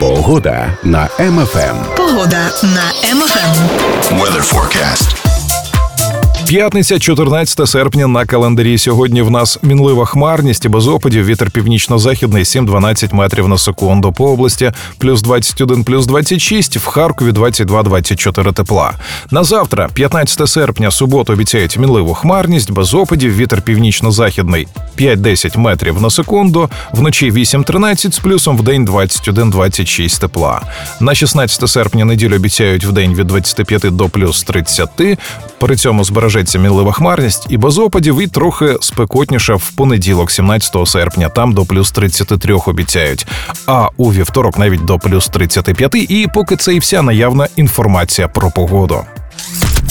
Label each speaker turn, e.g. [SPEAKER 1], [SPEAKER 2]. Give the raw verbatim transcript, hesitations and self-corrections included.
[SPEAKER 1] Погода на Ем Еф Ем.
[SPEAKER 2] Погода на Ем Еф Ем.
[SPEAKER 3] Weather forecast.
[SPEAKER 4] П'ятниця, чотирнадцяте серпня на календарі. Сьогодні в нас мінлива хмарність і без опадів. Вітер північно-західний сім-дванадцять метрів на секунду. По області плюс двадцять один, плюс двадцять шість, в Харкові двадцять два - двадцять чотири тепла. На завтра, п'ятнадцяте серпня, суботу, обіцяють мінливу хмарність, без опадів. Вітер північно-західний п'ять-десять метрів на секунду. Вночі вісім-тринадцять з плюсом, вдень двадцять один - двадцять шість тепла. На шістнадцяте серпня неділю обіцяють вдень від двадцяти п'яти до плюс тридцяти. При цьому збережеться мінлива хмарність і без опадів, і трохи спекотніше в понеділок, сімнадцятого серпня. Там до плюс тридцяти трьох обіцяють. А у вівторок навіть до плюс тридцяти п'яти. І поки це і вся наявна інформація про погоду.